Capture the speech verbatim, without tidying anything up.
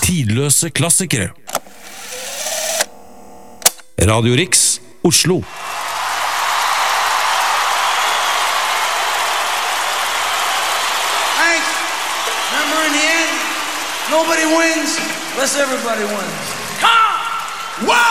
Tidløse klassikere. Radio Riks, Oslo. Thanks. Remember, in the end, nobody wins unless everybody wins. Come on! One!